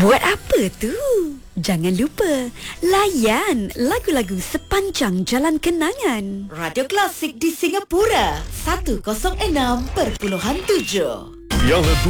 Buat apa tu? Jangan lupa layan lagu-lagu sepanjang jalan kenangan. Radio Klasik di Singapura 106.7. Piala